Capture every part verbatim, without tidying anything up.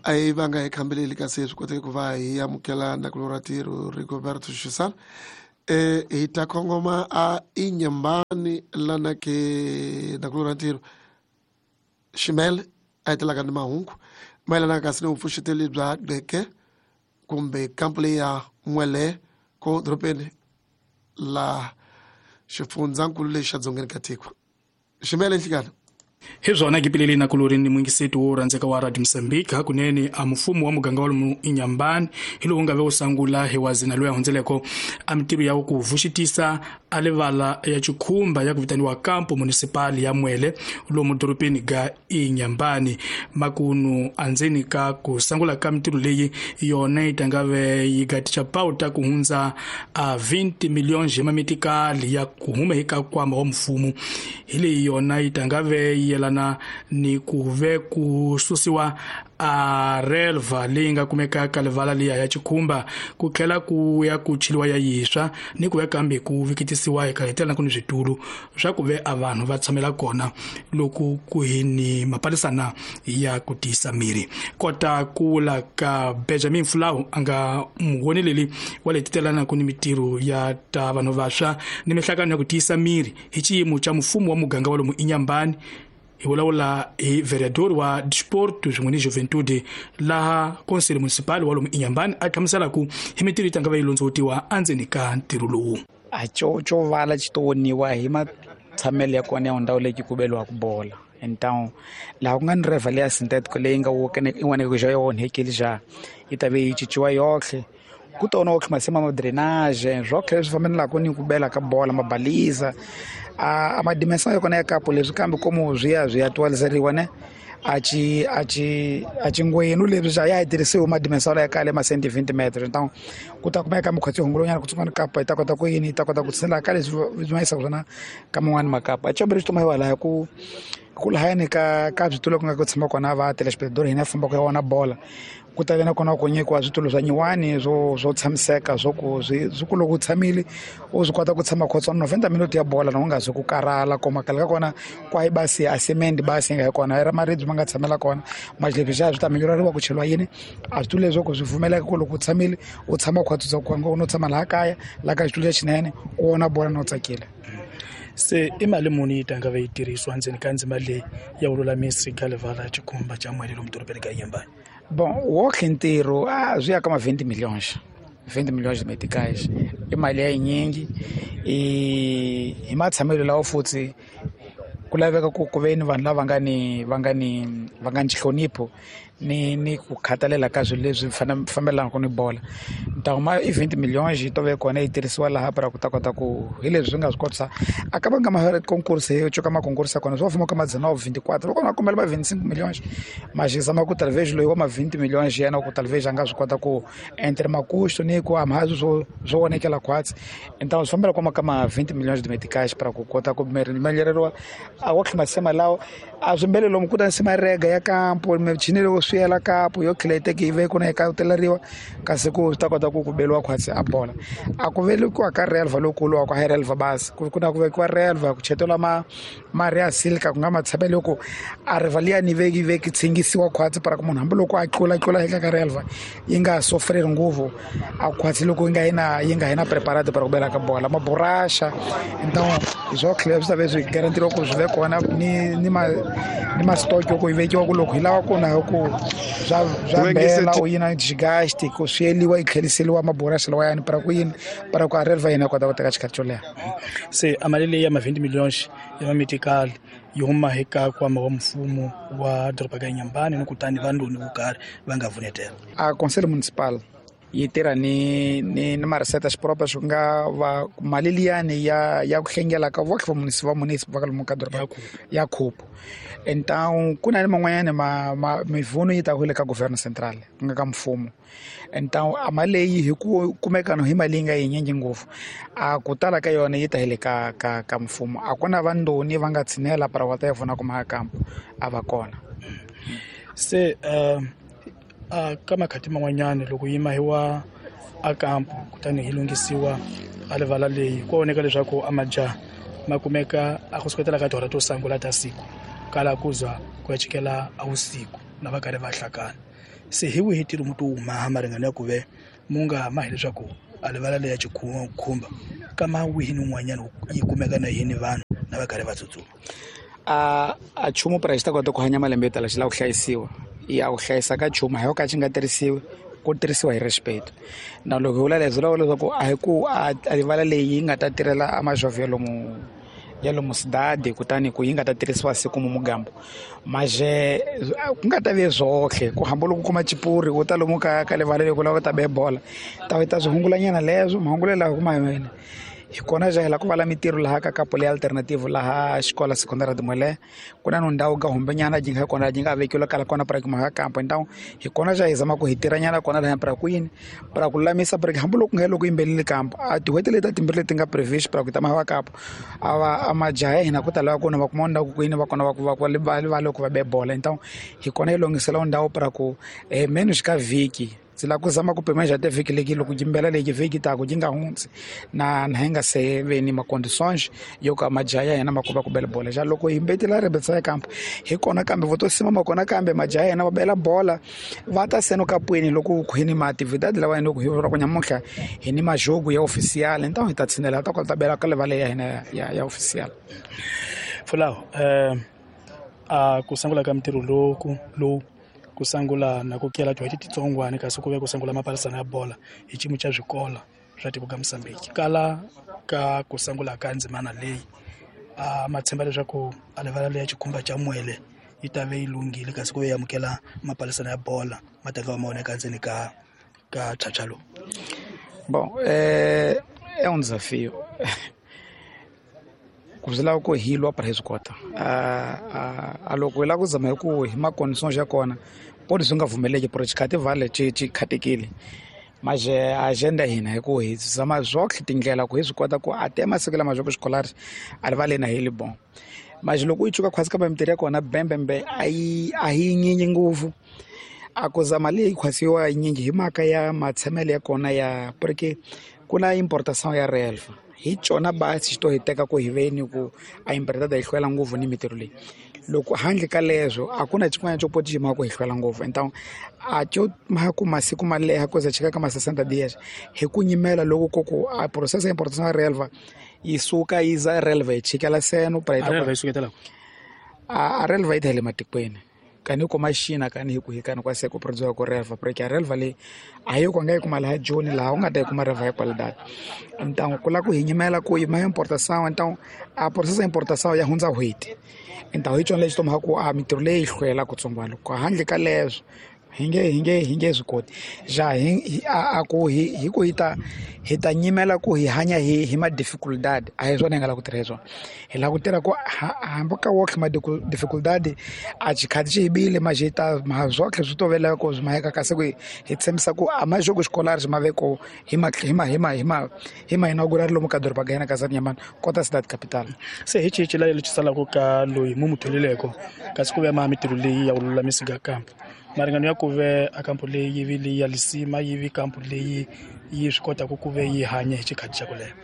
ai va nga hi khambeleli kasi hi swi koteke ku va hi amukela Nakuluratiro Rigoberto Xisana e hi ta kongoma a Inyambani lana ke Nakuluratiro Ximele a hi telaka ni mahungu mayelana kasi ni vupfuxeteli bya Beke kumbe kampu leyi ya Mwele ko dorobeni la xifundzankulu lexi xa dzongeni ka tiko. Ximele nhlikana hi zona gipileli na kulurini mwingiseti wo rhandzeka wa Radio Mozambique hakunene a mfumo wa muganga wa lomu Inyambani hi lowu nga ve usangula hi wazina loyi a hundzeleko a mintirho ya ku vuxitisa a levala ya chikhumba ya ku vitaniwa kampu municipal ya Mwele lomu dorobeni ga Inyambani makunu andzeni ka ku sangula ka mintirho leyi yona yi tangave yi gaticha pauta ku hundza a twenty million jemametikali ya ku huma eka kwama wa mfumo hi leyi yona yi tangave yelana ni ku ve ku susiwa a relva leyi nga kumeka ka levala liya ya chikhumba ku tlhela ku ya ku chiliwa ya yiswa ni ku ve kambe ku vikitisiwa eka hetela ku ni switulu swa ku ve a vanhu va tshamela kona loku ku hini mapalisana ya ku tisa miri kota kula ka Benjamin Flau anga muvoneleli wa le titelana ku ni mintirho ya ta vanhu vaswa ni mihlakano ya ku tisa miri hi xiyimo xa mfumo wa muganga wa lomu Inyambani hi vulavula hi vereador wa disporto swin'we ni juventude laha konsele municipal wa lomu Inyambani a hlamusela ku hi mintirho yi tanga va yi londzetiwa andzeni ka ntirho lowu a co co vala xitoniwa hi matshamelo ya kona ya ndhawu leyi ku beliwa ku bola então laha ku nga ni rival ya synthetic leyi nga wokene in'wana ku ja yona hekeli ja yi ta ve yi ciciwa yohle ku tona otlhe masema ma drainage zwotlhe swi fambelaka ku ni ku bela ka bola mabaliza a madimensão yona ya kapu leswi kambe como swi ya swi atualizeriwa ne a ci a ci a cingwenu leswi ja ya tirhisiwa madimensão ya kale ma cent twenty meters então ku ta kumeka mukhotsi hungulonyana ku tsungana kapu yi ta kota ku yini yi ta kota ku tsela ka leswi swi mayisa swona ka man'wani makapu a cambere xi tomahiwa laha ku ku lahayani ka ka switulu ku nga ku tshama kona va telespectador hina famba ku ya vona bola ku ta vena kona ku nyikiwa switulu swa nyiwani swo swo tshamiseka swo ku swi ku loko u tshamile u swi kota ku tshama khotsona noventa minute ya bola na u nga swi ku karhala koma kalaka kona kwa ibasi a cement basi nga kona era maribye ma nga tshamela kona majlephisha swi ta minyurariwa ku cheliwa yini a switulu leswo ku swi pfumeleka ku loko u tshamile u tshama khwatsa ku ngo no tshama laha kaya la ka xitulu lexinene u vona bola no tsakile se imali muni yi tanga va yi tirhisiwa ndzeni ka ndzima leyi ya vululamisi ka levala chikhumba cha Mwele lomu dorobeni ka Inyambani bon wotlhe ntirho a swi ya ka ma twenty millions twenty millions de meticais i mali ya yinyingi i hi matshamelo lawo futhi ku laveka ku ku veni vanhu lava nga ni va nga ni va nga ni xihlonipho ni ni ku khatalela ka swilo leswi fambelaka ni bola ntanguma i twenty millions yi to ve kona yi tirhisiwa laha para ku ta kota ku hi leswi swi nga swi kotisa a ka va nga ma concurso yo coka ma concurso kona swi va fuma ka madzana wa twenty-four loko va kombela ma twenty-five millions ma xisama ku talvez loyi wa ma twenty millions yena ku talvez a nga swi kota ku entre makusto ni ku amahazo swo swo onekela khwatsi então swi fambela koma ka ma twenty millions de meticais para ku kota ku meleriwa a wo tlhima sema lawo a swimbele lomu ku ta nsima rega ya kampo michini leyo swiela kapu yo khilete ive kuna eka uteleriwa kasi ku ta kota ku kubeliwa khwatsi a bola a ku veli ku aka relva lokulu wa ku ha relva basi ku kuna ku vekiwa relva ku chetela ma mari ya silka ku nga matshabelo ku a rivalia ni veki veki tsingisiwa khwatsi para ku munhu hambi loko a tlula tlula eka ka relva yi nga sofreri nguvu a khwatsi loko yi nga ina yi nga ina preparado para ku bela ka bola maburasha então zo clubs ta vezo garantiro ku swi ve kona ni ni ma ni ma stock ku ivekiwa ku loko hilawa ku na ku za za bela o yina desgaste ku sweliwa ikheliseliwa maburasha lawa yani para ku yini para ku relva yena kota ku teka xikhatsolea se amalele ya ma twenty millions ya medical yoma heka kwa ma mfumo wa doroba ka Inyambani ni kutani vanhu ni vukari va nga vunetela a conselho municipal yi tirha ni ni ni mariseta xipropa swi nga va mali liyani ya ya ku hlengela ka votlhe va municipal municipal va ka lomu ka doroba ya khupu então ku na ni man'wanyana ma mivuno yi ta hule ka government central ku nga ka mfumo então a mali leyi hi ku kumeka no hi mali yi nga yinyingi ngopfu a ku tala ka yona yi ta hele ka ka ka mfumo a ku na vandoni va nga tshinela para va ta yi pfuna ku maka kampo a va kona se uh, a ka makhati man'wanyana loko yi mahiwa a kampo kutani hi lunghisiwa a levala leyi ku oneka leswaku a majaha ma kumeka a ku suketela ka tihora to sangula ta siku kala kuzwa ku ya chikela a vusiku na va karhi va hlakana se hi wihi tiri mutu uma maringana ku ve munga ma hi leswaku alivala leya chikhumba kama wihi n'wanyana yi kumeka na yini vanhu na va karhi va tsutsuma a a chumu pra xita kota ku hanya malembe yo tala xi lava ku hlayisiwa ya ku hlayisa ka chumu hi yo ka xi nga tirhisiwi ku tirhisiwa hi respeto na loko hi vula leswi vula leswaku a hi ku a rivala leyi nga ta tirhela amaxofu ya lomu ya lomu sidade kutani ku yi nga ta tirhisiwa siku mu mugambo maje ku nga ta ve zohle ku hamba loko kuma chipuri u ta lomu ka ka rivala leyi ku lava ku ta bebola ta ta swi hungulanyana leswo mahungulela ku ma yena hi kona jahela ku vala mitirho laha ka kapo le alternative laha xikola secondary dimole kuna no ndhawu ka humbenyana jinga kona jinga vekelo kala kona para kuma kampo ndhawu hi kona ja izama ku hitiranyana kona laha para ku yini para ku lamisa para hambo loko ngelo ku imbelele kampo a ti hotele ta timbirle tinga previous para ku ta maha kapo ava amajaha hina ku tala ku na va kuma ndhawu ku yini va kona va ku va ku va loko va bebola ndhawu hi kona yi longisela ndhawu para ku eh menos ka viki sila ku zama ku pemeja te viki leki loko jimbela leki viki ta ku jinga hunsi na na henga se veni ma condições yo ka majaya yana makuba ku bela bola ja loko himbeti la rebetsa campo hi kona kambe voto sima makona kambe majaya yana ba bela bola vata seno kapweni loko ku hini ma actividade la wena ku hi ra ku nyamuhla hini ma jogo ya official então hi ta tsinela ta ku ta bela ka level ya hina ya ya official fulao eh a ku sangula ka mtirho loku lo kusangula na ku kela twa titsongwane kasi ku ve ku sangula mapalisana ya bola hi chimu cha zwikola swa tibu ka Mozambique kala ka ku sangula ka ndzimana leyi a matshemba leswaku alivala leya chikhumba cha mwele yi ta ve yi lungile kasi ku ve yamukela mapalisana ya bola matanga wa maoneka ndzeni ka ka chachalo bom é é um desafio kuzila ku hilwa para esgota a a a loko ila ku zama ku hi ma condições ya kona pode sunga vumeleke project vale chi chi khatekile mas a agenda hina hi ku hi zama zohle tindlela ku hi swikota ku ate masikela majoko escolares ali vale na hili bom mas loko u chuka khwasi ka mitirho ya kona bembembe a yi a hi nyinyi nguvu a ku zama leyi khwasiwa nyinyi hi maka ya matshemelo ya kona ya porque kuna importação ya relva hi chona basi xito hi teka ku hi veni ku a importada hi hlwela nguvu ni mitirho leyi loko handle ka leswo a ku na xin'wana xo poti xima ku hi hlwela nguvu então a xo ma ku masiku ma leha ku za chika ka ma sesenta dias hi ku nyimela loko ko ku a process ya importação ya relva yi suka yi za relva yi chikela seno para relva yi suketela a relva yi ta le matikweni kani ku machina kani hi ku hi kani kwa se ku produziwa ku relva porque a relva le a yi ku nga yi kuma laha joni laha u nga ta yi kuma relva ya qualidade então ku la ku hi nyimela ku yi ma importação então a process ya importação ya hundza hweti então hi chona lexi tomaha ku a mitirho leyi hlwela ku tsongwana loko handle ka leswo hi nge hi nge hi nge swi koti ja hi a ku hi hi ku hi ta hi ta nyimela ku hi hanya hi hi ma difficultad a hi swona hi nga la ku tirha hi swona hi la ku tirha ku hambi ka wohle ma difficultad a xikhadi xi hibile ma xi ta ma zohle swi tovela ku ma heka kasi ku hi tshembisa ku a ma jogo escolar ma veko hi ma hi ma hi ma hi ma hi ma inaugurar lomu ka doroba gena ka Nyamani kota cidade capital se hi chichi la lexi salako ka loyi mu mutholeleko kasi ku ve ma mitirho leyi ya ululamisi ka kampo maringano ya ku ve a kampo leyi yi vile ya lisima yi vi kampo leyi yi swi kota ku ku ve yi hanya hi xikhadi xa ku leha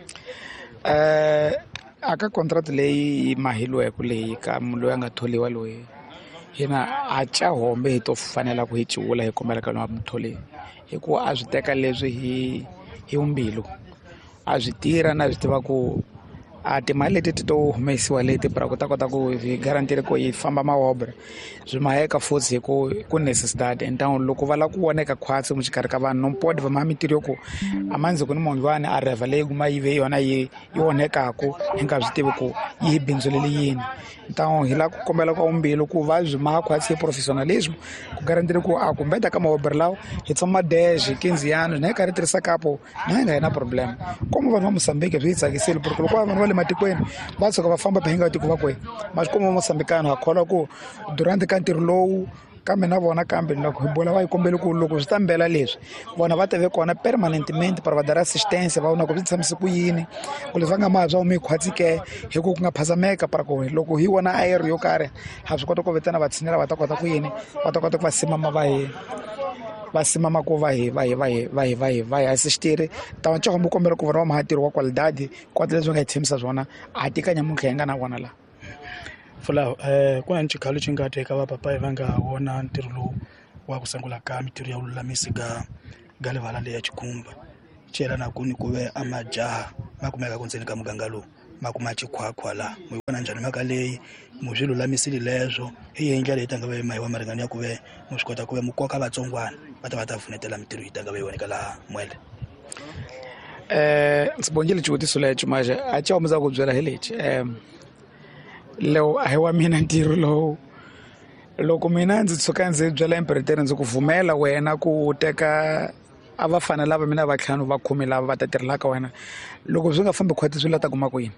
eh aka contract leyi mahilweko leyi ka loyi a nga tholiwa loyi hina a ca hombe hi to fanela ku hi ciwula hi kombela ka loyi a mutholi hikuva a swi teka leswi hi hi umbilu a swi tirha na swi tiva ku a timali leti ti to humesiwa leti para ku ta kota ku hi garantire ku yi famba maobra swi maheka futhi hi ku ku necessidade então loko va la ku voneka khwatsi mu xikarhi ka vanhu no pode va ma mitirho ku a manzi ku ni munhu a reva leyi kuma yi ve yona yi yi onhekaku hi nga swi tivi ku yi bindzulele yini então hi la ku kombela ka umbilo ku va byi maha khwatsi hi professionalismo ku garantire ku a kumbe ta ka maobra lawa hi tshama dez quinze anos na hi karhi tirhisa kapo na hi nga hi na problem como vanhu va Mozambique byi hi tsakisile porque loko vanhu va le matikweni va tshuka va famba hi nga tiko va kwe ma swi kuma Mosambikano ha kholwa ku durante ka ntirho lowu kambe na vona kambe loko hi bola va yi kombele ku loko swi ta mbela leswi vona va ta ve kona permanentemente para va dara assistance va vona ku swi tshamise ku yini ku leswi va nga maha bya humi hi khwatsi ke hi ku ku nga phazameka para ku loko hi vona ayero yo karhi ha swi kota ku vetana va tshinela va ta kota ku yini va ta kota ku va simama va hi va simama ku va hi va hi va hi va hi va hi va hi assistire ta ntsho mu kombela ku vona va mahatiro wa qualidade kwata leswi nga hi tshemisa zwona a tikanya munhu hi nga na vona la fulao eh ku na nchikalo xi nga teka va papa va nga wona ntirho lowu wa kusangula ka mitiro ya ululamisi ga gale valale ya Chikumba chela na kuni kuwe amajaha makumeka kunzeni ka mugangalo makumachi khwakhwa la muyibona njani makaleyi muzvilulamisile lezo hiye indlela itanga ve mai wa maringani ya kuve muswikota kuve mukoka vatsongwana vata vata vunetela mitiro itanga ve yoneka la mwele. Eh sibongile jutiso lecho manje acha umuza kubyela helechi eh lo ahiwa mina ntiro lo loko mina ndzi tsuka ndzi byela imperator ndzi kuvumela wena ku teka avafana lava mina vatlhanu va khume lava va ta tirhelaka wena loko swi nga fambi khwati swi lata kuma kwini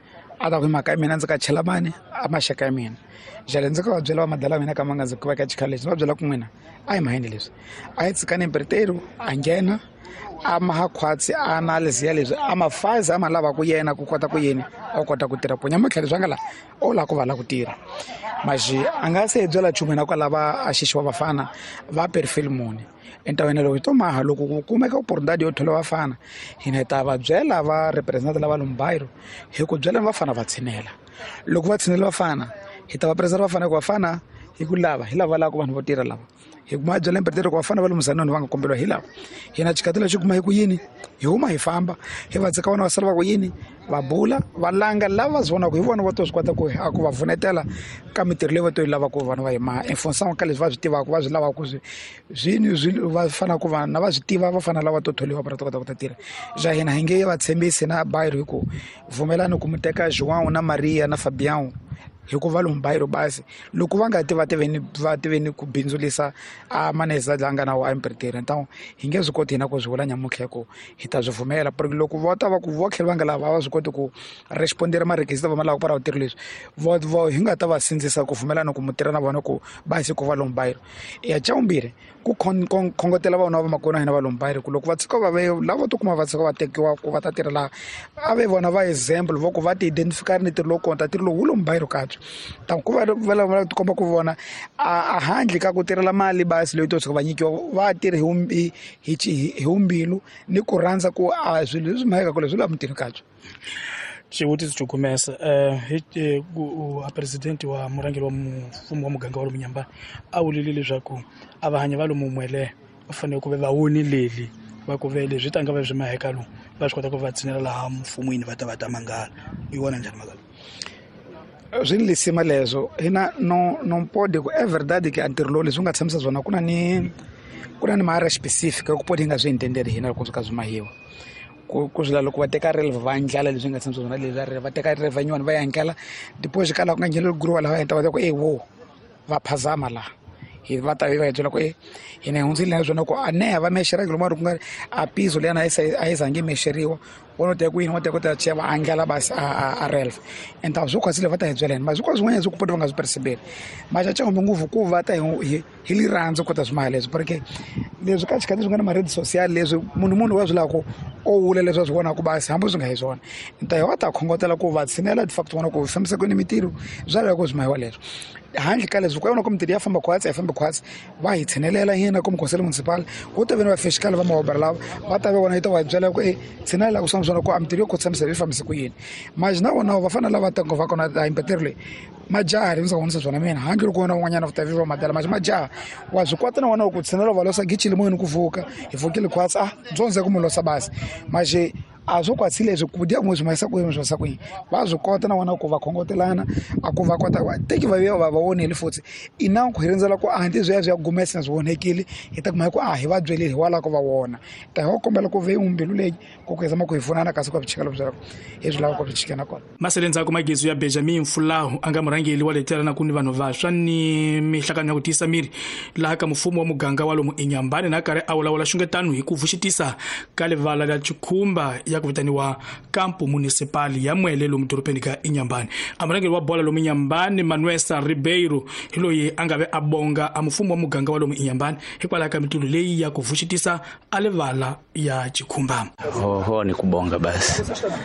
ata ku mhaka mina ndzi ka chela mani a maxaka ya mina jale ndzi ka va byela va madala mina ka manga ndzi ku va ka chikhaleti va byela ku n'wina a hi mahindi leswi a yi tsikani imperator a nghena a maha khwatsi a analysis ya leswi a mafazi a ma lava ku yena ku kota ku yeni a kota ku tirha punya matlhela swa nga la o la ku va la ku tirha maji a nga se byela chume na kwa lava a xixiwa vafana va perfilmoni entawena loko to maha loko ku kumeka opportunity yo thola vafana hina ta va byela va represent lava lombayiro hi ku byela vafana va tshinela loko va tshinela vafana hi ta va president vafana ku vafana hi ku lava hi lava la ku vanhu vo tirha lava hi kuma byela imperator ku vafana va lomusanani va nga kombelwa hi lava hina chikatela xi kuma hi ku yini hi huma hi famba hi va tseka vana va sala va ku yini va bula va langa lava zvona ku hi vona va to swi kota ku a ku va vunetela ka mitirho leyi va to yi lava ku vana va hi ma enfonsa ka leswi va swi tivaka va swi lava ku swi zwini va fana ku vana va swi tiva va fana lava to tholiwa va ta kota ku ta tirha ja hina hi nge va tshembisi na bayiro hi ku vumelani ku muteka João na Maria na Fabião hikuva lomu bayiro basi loko va nga tiva tiveni va tiveni ku bindzulisa a manesa langa na wa imperator então hi nge swi koti hina ku swi vula nyamukhya ku hi ta swi vumela porque loko va ta va ku vokhela va nga lava va swi koti ku respondera marequisite va malaka para vutirhi leswi vo vo hi nga ta va sindzisa ku vumelana ku mutirha na vona ku basi ku va lomu bayiro ya chaumbire ku khongotela vona va makona hina va lomu bayiro ku loko va tsika va ve lava to kuma va tsika va tekiwa ku va ta tirha la a ve vona va example vo ku va ti identify ni tirhi loko ta tirhi lowu lomu bayiro katswa tan ku va va ti komba ku vona a handle ka ku tirhela mali basi leyi to tsika va nyikiwa va tirhi hi hi hi umbilu ni ku rhandza ku a swilo leswi maheka ku leswi la mutirhi katswa xivutiso xo kumesa eh a president wa murangeli wa mfumo wa muganga wa lomu Nyambani a vulile leswaku a va hanya va lomu mwele va fanele ku ve va woni leli va ku ve leswi tanga va swi maheka lomu va swi kota ku va tsinela laha mfumweni va ta va ta mangala yi vona njhani magala zwini lisima lezo hina no no pode ku é verdade que antirho lowu leswi nga tshamisa zona ku na ni ku na ni maara specific ku pode nga swi entenderi hina loko swi ka swi mahiwa ku ku zwila loko va teka releva va ndlala leswi nga tshamisa zona leswi va teka revenue va ya ndlala deposit kala ku nga ngelo guru la va enta va ku eh wo va phazama la hi va ta va yetsola ku eh hina hundzile na zona ku a ne va mexera ku mari ku nga a piso le na isa a isa nge mexeriwa wono te ku yini wote ku ta cheva angela bas a a relf enta zo kwasile va ta yetsolena mas ko zwin'wana zo ku pota va nga swi perceive mas cha ngombe nguvu ku va ta hi hi li rhandza ku ta smile leswi porque leswi ka chikati swi nga na maredi social leswi munhu munhu wa zwila ku o wula leswi swi vona ku basi hambo swi nga hi swona enta hi wa ta khongotela ku va tsinela de fact vona ku fambisa ku ni mitirho zwa ku swi mahiwa leswi handle ka leswi ku yona ku mitirho ya famba khwatsi ya famba khwatsi va hi tshinelela hina ku mkonselo municipal ku ta vena va fiscal va mawabara lava va ta vona ita va byela ku eh tshinela ku swona ku amtirho ku tsamisa hi fambisa ku yini mas na vona va fana lava ta ku va kona a imperator le majaha ri ndzi vonisa swona mina handle ku vona un'wanyana vuta viva madala mas majaha wa swi kota na vona ku tshinela va losa gichile moyeni ku vuka hi vukile khwatsi ah dzonze ku mulosa basi mas a swo kwatsile leswi ku dia mwezi maisa ku yini swa ku va swi kota na vona ku va khongotelana a ku va kota teki va va va vonile futhi ina ku hirindzela ku anti zwi ya zwi ya gumesa swi vonekile hi ta kuma ku a hi va byele hi wala ku va vona ta ho kombela ku ve umbilu leyi ku ku zama ku hi funana kasi ku bichikela byela ku hi swi lava ku bichikana kona maselenza ku magizo ya Benjamin Fulahu anga murangeli wa letela na kuni vanhu vaswa ni mihlakano ya ku tisa miri laha ka mfumo wa muganga wa lomu Inyambani na kare awulawula xungetano hi ku vuxitisa ka levala la Chikumba ya ku vitaniwa kampu municipal ya Mwele lomu dorobeni ka Inyambani amurangeli wa bola lomu Inyambani Manuesa Ribeiro hiloyi angave abonga amfumo wa muganga wa lomu Inyambani hikwala ka mitulu leyi ya ku vuxitisa alevala ya Chikumba ho ho ni kubonga basi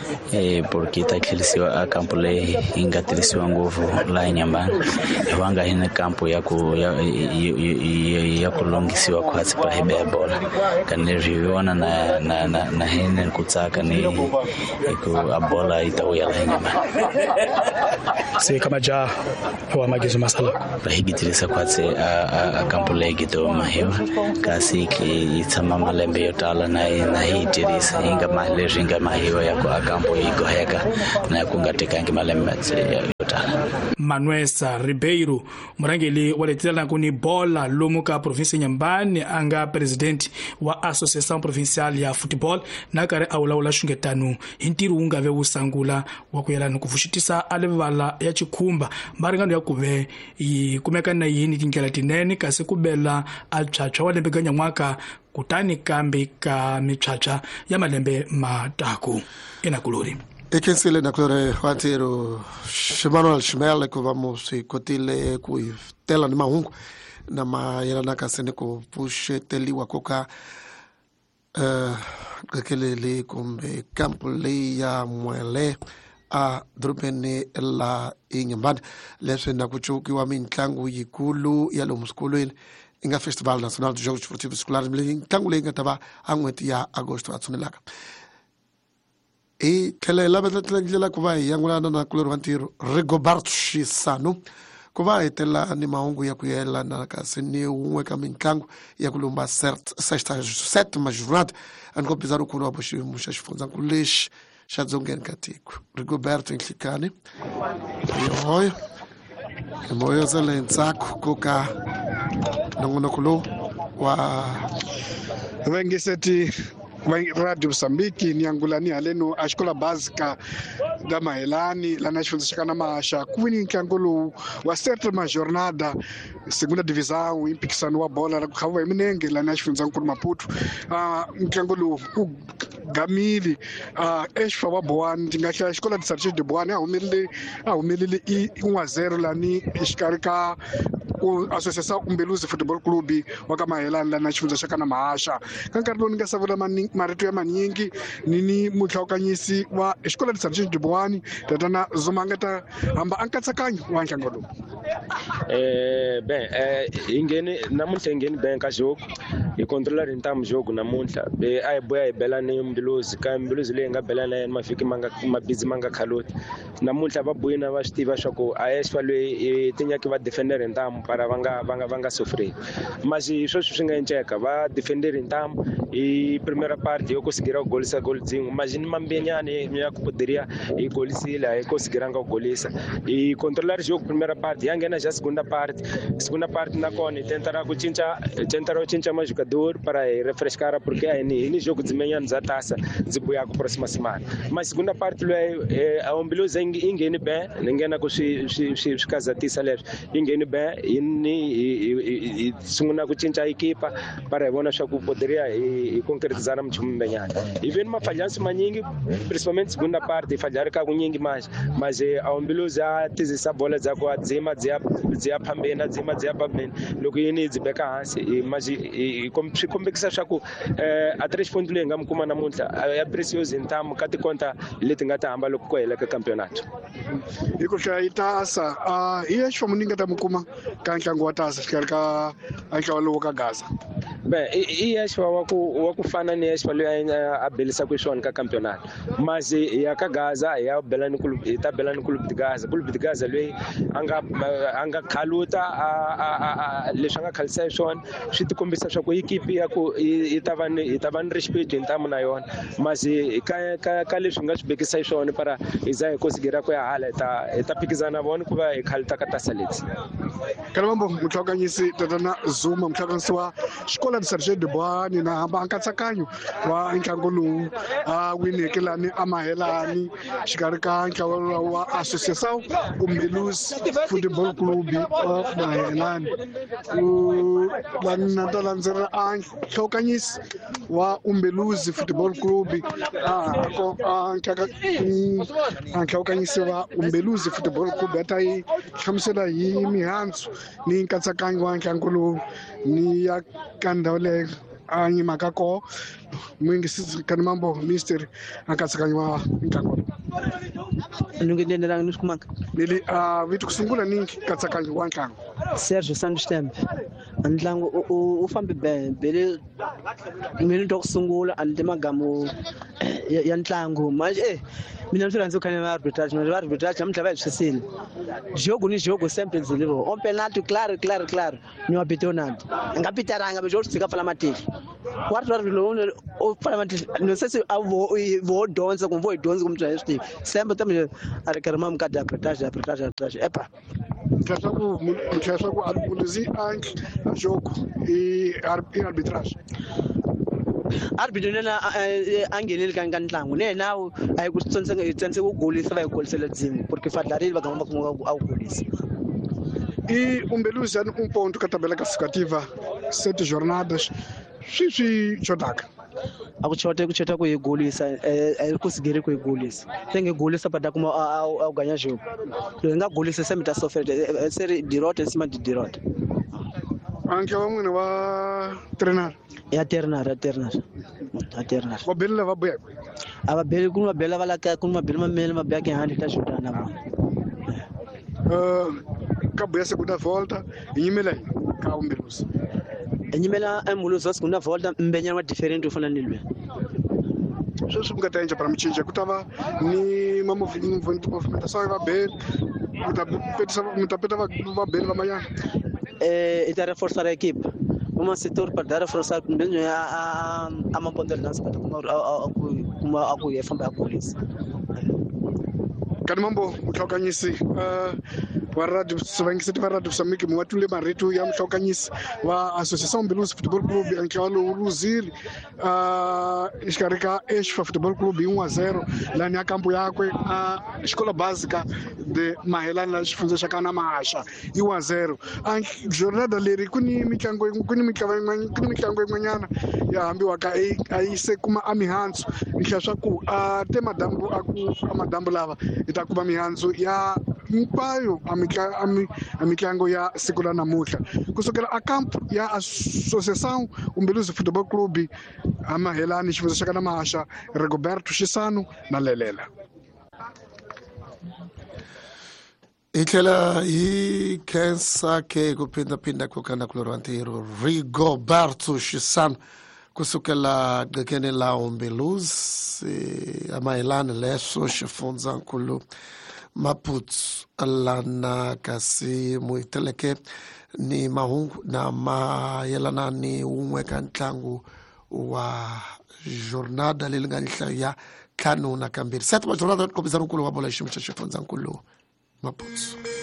eh porque takhilisiwa a kampu leyi ingatirisiwa nguvu la Inyambani wanga hina kampu ya ku ya ya kulongisiwa kwa tsipa hebe ya bola kaneriona na na na hina kutsaka ni ku abola itawiya la Inyambani se kama ja wa magizo masala bahigitirisa kwatse a kampu legito mahewa kasi ki itsama malembe yotala na na hitirisa inga mahleje inga mahewa yako akampu igoheka na kungateka inga malembe yotala. Manuesa Ribeiro murangeli waletela kuni bola lomuka province Nyambani anga president wa association provinciale ya football nakare awulaula shungetanu hintiru ungave usangula wakuyelana kuvushitisa alevala ya chikumba maringano yakuve ikumeka na yini tinkela tinene kasi kubela achacha walembeganya mwaka kutani kambi ka michacha ya malembe mataku inakuluri. Ekensile na klore wantero Shimano Shimele ko vamos kotile ku tela ni mahungu na mayela na kasene ko pushe teliwa koka uh, kele le kumbe kampo le ya mwele a drupene la Inyambani lese na kuchuki wa minkangu yikulu ya lo muskulu ile inga Festival Nacional dos Jogos Desportivos Escolares minkangu le ngataba angweti ya agosto atsumilaka. E kele la betla ngila kuvai yangulana na kulero wantiro Rigoberto Chisano kuvai tela ni maungu ya kuyela na kasini unwe kaminkangu ya kulumba sexta sétima jornada anko pizaru kuno aposhi mushafunza kulish shadzongen katiku Rigoberto Nklikane yoyo moyo zale ntsako koka nongono kulo wa wengiseti Radio Msambiki ni angulani aleno ashkola basica da Maelani la naxifunza na masha kwini nkangolo wa sétima jornada segunda divisão impixano wa bola la khawa iminenge la naxifunza nkulu Maputo ah nkangolo ku gamili ah esfa wa Boani ndingahla ishkola de Sargento de Boani awumelele awumelele i one a zero lani ishikarika associação Umbeluzi Football Club wakamahelani la naxifunza shakana mahasha kankarlo ningasavula mani marito ya maningi nini mutlaukanyisi wa escola de Sargento de Boani tatana zomangata amba ankatsakanyo wa nkangolo. Eh bem eh ingeni namunhla ingeni bem ka jogo e controlar então jogo namunhla be ai boya bela ne Umbeluzi ka Umbeluzi le ngabela na mafiki manga mabizi manga khaloti namunhla babuina va switiva shako a esfa le tinya ki va defender então para vanga vanga vanga sofrer mas isso swi nga enceka va defender então e primeira parte eu conseguiria o gol, golzinho, mas não mambenhane minha poderia e golisila e conseguiranga o golisa e controlar o jogo primeira parte e já segunda parte segunda parte na cone tentará com tincha tentará tincha mais jogador para refrescar porque aí no jogo de manhã já taça de boia com próxima semana mas segunda parte é a Umbeluzi ingene bem ninguém na com se se se casa tisa leve ingene bem e e segunda com tincha equipa para bona chaco poderia e concretizar a mchumbenhana e vem uma falhança maningi principalmente segunda parte falhar cá com ninguém mais mas a Umbeluzi já teve essa bola já com a zema já já pambena zema já pambena logo ini zibeka hansi mas e como como que você chaco a três pontos lenga mkuma na multa é precioso então kati conta ele tinha tamba logo com ele que campeonato e ko shaita a e acho muninga ta mkuma kanhlango watasa fikarika aika loka Gaza. Bem, e acho que o que fana nem acho que a beleza que chama o campeonato, mas e a Gaza e a belano clube está belano clube de Gaza, clube de Gaza ele anga anga kaluta a a a leshanga calçation, se tu começa com a equipe a co e estava e estava em respeito então na yon, mas e ca ca ca leshanga beke session para izai conseguir a coisa hala está está pikizana bom que vai calta kata salit. Karambo mutokanyisi tatana zuma mutakansiwa escola de Sargento de Boani na hamba ankatsakanyo wa nkangolo a winekelani amahelani shikarika nkawala wa associação Umbeluzi Football Club of Mahelani u lanatolanzera a nkawkanyisi wa Umbeluzi Football Club a ko ankaka ankawkanyisi wa Umbeluzi Football Club atai khamsela yi mihanzu ni nkatsakanyo wa nkangolo ni ya kandole anyi makako mwingi sisi kanimambo mister akatsakanywa nkango nungi ndenda nuskumaka nili a vitu kusungula ningi katsakanywa nkango Sérgio Santos Tempe ntlangu u fambi ben bele minuto kusungula ande magamo ya ntlangu manje eh mina mthula nzokhala na arbitrage na arbitrage amhlaba yishisile jogo ni jogo sempre nzilivo on penalty claro claro claro ni wabitonandi ngapitaranga bejo sika fala matiki kwart war lo o fala matiki no sese avo vo donza kumvo donza kumtwa steve sempre tamje arikarama mkada arbitrage arbitrage arbitrage epa Mtlashaku mtlashaku arbuluzi anki jogo e arbitrage arbitro nena angenile kan kan ntlangu ne nawo ay ku tsonse tsonse ku golisa ba golisela dzimu porque fadlarili bagamba ku au golisa e Umbeluzi ano um ponto que a tabela classificativa sete jornadas swi swi chotaka akuchota kuchota ku golisa eh kusigere ku golisa tenge golisa pada kuma au ganya jogo nga golisa se mita sofete seri dirote sima di dirote anche wa n'wina wa trainer ya ternar ya ternar ya ternar va beli lava boya ava beli kun va bela vala ka kun va beli mamele ma beke handi ta juta na ba eh ka boya segunda volta inyimela ka Umbeluzi enyimela Umbeluzi segunda volta mbenya ma different ufana nilwe sweswi nga ta endla para michinja ku ta va ni movimentação va beli muta petisa muta peta va beli vamayana eh ita reforçar a equipe uma setor para dar reforçar mesmo a a uma ponderância para como como a ku yefamba a polícia Kanimambo mhlokanyisi uh wa radio sivangisi va radio Mozambique mwatule maritu ya mhlokanyisi wa Associação Umbeluzi Futebol Clube ankialo uluzili uh iskarika Exfa Futebol Clube um a zero lá na campo yakwe a escola básica de Mahelana xifunza xa kana Mahasha um a zero anki jornada leri kuni mitlango kuni mitlango kuni mitlango yin'wanyana ya hambiwa ka ayise kuma amihandzo nhlaya swa ku a te madambu aku amadambu lava ita kuma mihandzu ya hinkwayo a mitlango ya siku ra namuntlha kusukela a campo ya Associação Umbeluzi Futebol Clube a Mahelani xifunza xa kana Mahasha Rigoberto Xisano na Lelela itlhela hi khensa ke ku phindaphinda ku kana kulorwa ntirho Rigoberto Xisano kusukela gqekeni la Umbeluzi a Mahelani leso xifundzakulu Maputo lana kasi muiteleke ni mahungu na mayelana ni un'we ka ntlangu wa jornada leyi nga nhlayo ya ntlhanu na kambirhi sete majornada ya ku kombisa nkulu wa bola hi xiyimo xa xifundzakulu Maputo.